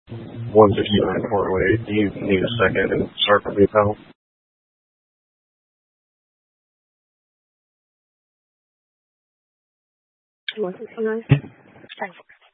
159 Portway. Do you need a second and start from your panel? $169.